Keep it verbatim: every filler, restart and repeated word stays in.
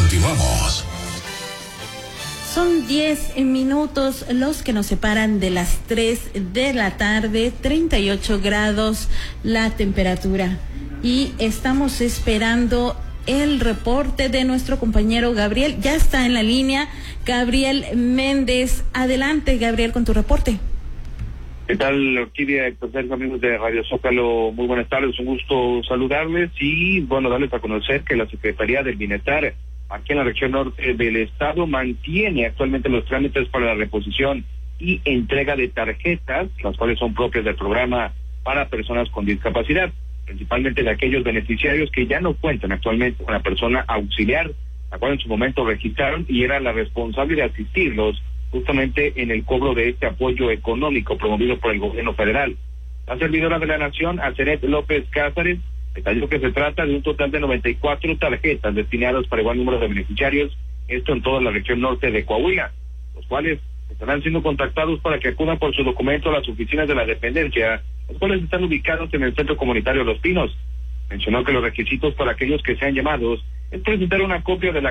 Continuamos. Son diez minutos los que nos separan de las tres de la tarde, treinta y ocho grados la temperatura. Y estamos esperando el reporte de nuestro compañero Gabriel. Ya está en la línea Gabriel Méndez. Adelante, Gabriel, con tu reporte. ¿Qué tal, Orquídea, amigos de Radio Zócalo? Muy buenas tardes, un gusto saludarles y, bueno, darles a conocer que la Secretaría del Bienestar aquí en la región norte del estado mantiene actualmente los trámites para la reposición y entrega de tarjetas, las cuales son propias del programa para personas con discapacidad, principalmente de aquellos beneficiarios que ya no cuentan actualmente con la persona auxiliar, la cual en su momento registraron y era la responsable de asistirlos justamente en el cobro de este apoyo económico promovido por el gobierno federal. La servidora de la Nación, Azenet López Cázares, detalló que se trata de un total de noventa y cuatro tarjetas destinadas para igual número de beneficiarios, esto en toda la región norte de Coahuila, los cuales estarán siendo contactados para que acudan por su documento a las oficinas de la dependencia, los cuales están ubicados en el Centro Comunitario Los Pinos. Mencionó que los requisitos para aquellos que sean llamados es presentar una copia de la